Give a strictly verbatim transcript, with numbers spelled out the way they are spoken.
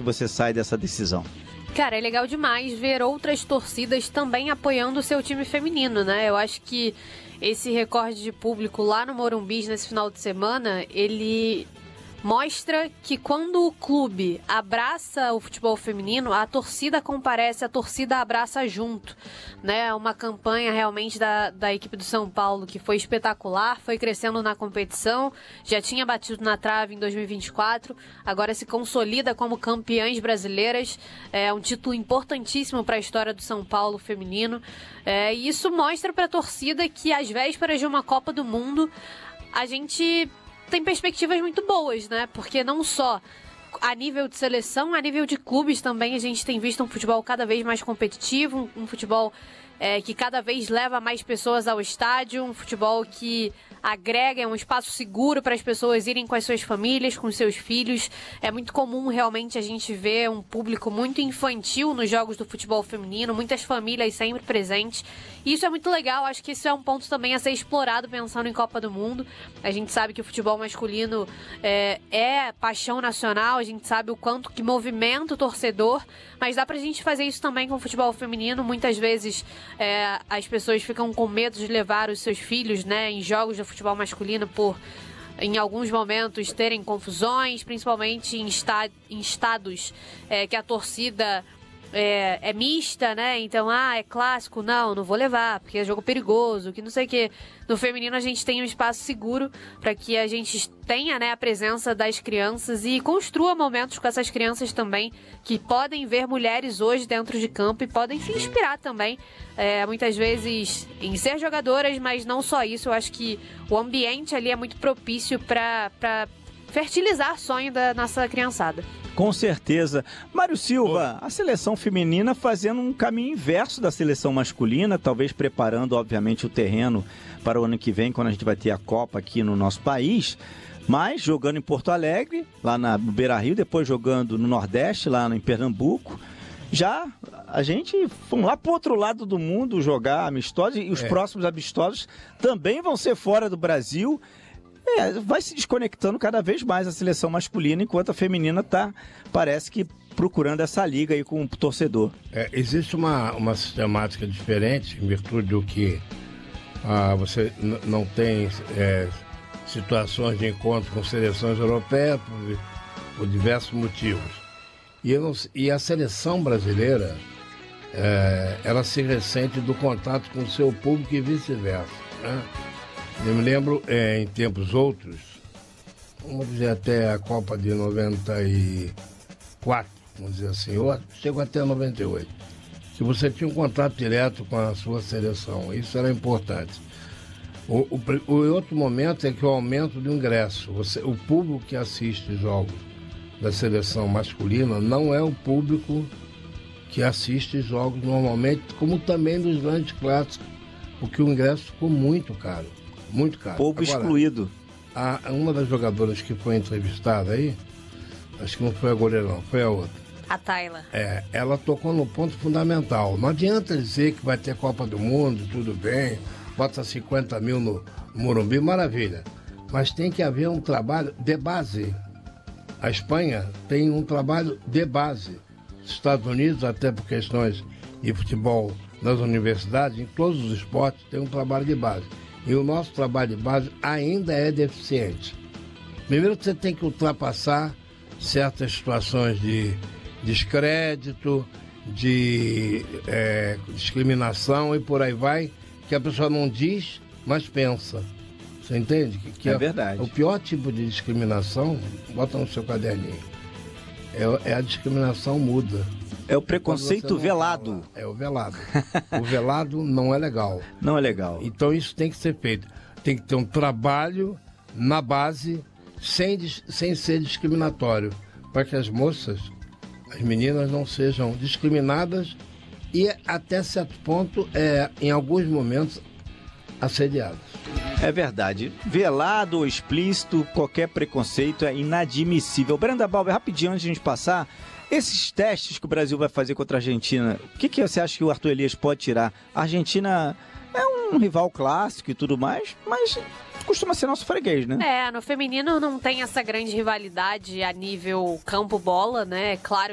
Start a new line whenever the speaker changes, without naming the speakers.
que você sai dessa decisão?
Cara, é legal demais ver outras torcidas também apoiando o seu time feminino, né? Eu acho que esse recorde de público lá no Morumbi nesse final de semana, ele mostra que quando o clube abraça o futebol feminino, a torcida comparece, a torcida abraça junto, né? Uma campanha realmente da, da equipe do São Paulo que foi espetacular, foi crescendo na competição, já tinha batido na trave em dois mil e vinte e quatro, agora se consolida como campeãs brasileiras, é um título importantíssimo para a história do São Paulo feminino, é, e isso mostra para a torcida que às vésperas de uma Copa do Mundo, a gente tem perspectivas muito boas, né? Porque não só a nível de seleção, a nível de clubes também a gente tem visto um futebol cada vez mais competitivo, um, um futebol é, que cada vez leva mais pessoas ao estádio, um futebol que agrega, é um espaço seguro para as pessoas irem com as suas famílias, com os seus filhos. É muito comum realmente a gente ver um público muito infantil nos jogos do futebol feminino, muitas famílias sempre presentes. E isso é muito legal, acho que isso é um ponto também a ser explorado pensando em Copa do Mundo. A gente sabe que o futebol masculino é, é paixão nacional, a gente sabe o quanto que movimenta o torcedor, mas dá pra gente fazer isso também com o futebol feminino. Muitas vezes é, as pessoas ficam com medo de levar os seus filhos, né, em jogos de futebol masculino por, em alguns momentos, terem confusões, principalmente em, esta, em estados é, que a torcida é, é mista, né? Então, ah, é clássico, não, não vou levar, porque é jogo perigoso, que não sei o quê. No feminino a gente tem um espaço seguro para que a gente tenha, né, a presença das crianças e construa momentos com essas crianças também, que podem ver mulheres hoje dentro de campo e podem se inspirar também, é, muitas vezes em ser jogadoras, mas não só isso. Eu acho que o ambiente ali é muito propício para para fertilizar o sonho da nossa criançada.
Com certeza. Mário Silva, a seleção feminina fazendo um caminho inverso da seleção masculina, talvez preparando, obviamente, o terreno para o ano que vem, quando a gente vai ter a Copa aqui no nosso país, mas jogando em Porto Alegre, lá na Beira-Rio, depois jogando no Nordeste, lá em Pernambuco. Já a gente vamos lá para o outro lado do mundo jogar amistosos, e os é. próximos amistosos também vão ser fora do Brasil. É, vai se desconectando cada vez mais a seleção masculina, enquanto a feminina está, parece que, procurando essa liga aí com o torcedor.
É, existe uma, uma sistemática diferente, em virtude do que ah, você n- não tem é, situações de encontro com seleções europeias por, por diversos motivos. E, eu não, e a seleção brasileira, é, ela se ressente do contato com o seu público e vice-versa, né? Eu me lembro, é, em tempos outros, vamos dizer até a Copa de noventa e quatro, vamos dizer assim, ou chego até noventa e oito, que você tinha um contato direto com a sua seleção, isso era importante. O, o, o outro momento é que o aumento do ingresso, você, o público que assiste jogos da seleção masculina não é o público que assiste jogos normalmente, como também dos grandes clássicos, porque o ingresso ficou muito caro. Muito caro.
Povo
Agora,
excluído.
A, uma das jogadoras que foi entrevistada aí, acho que não foi a goleira não, foi a outra.
A Tayla.
É, ela tocou no ponto fundamental. Não adianta dizer que vai ter Copa do Mundo, tudo bem, bota cinquenta mil no, no Morumbi, maravilha. Mas tem que haver um trabalho de base. A Espanha tem um trabalho de base. Os Estados Unidos, até por questões de futebol nas universidades, em todos os esportes, tem um trabalho de base. E o nosso trabalho de base ainda é deficiente. Primeiro você tem que ultrapassar certas situações de descrédito, de é, discriminação e por aí vai, que a pessoa não diz, mas pensa. Você entende? Que, que
é verdade.
O pior tipo de discriminação, bota no seu caderninho, é, é a discriminação muda.
É o preconceito velado.
Fala. É o velado. O velado não é legal.
Não é legal.
Então isso tem que ser feito. Tem que ter um trabalho na base, sem, sem ser discriminatório, para que as moças, as meninas, não sejam discriminadas e, até certo ponto, é, em alguns momentos, assediadas.
É verdade. Velado ou explícito, qualquer preconceito é inadmissível. Brenda Balber, rapidinho, antes de a gente passar, esses testes que o Brasil vai fazer contra a Argentina, o que, que você acha que o Arthur Elias pode tirar? A Argentina é um rival clássico e tudo mais, mas costuma ser nosso freguês, né?
É, no feminino não tem essa grande rivalidade a nível campo-bola, né? É claro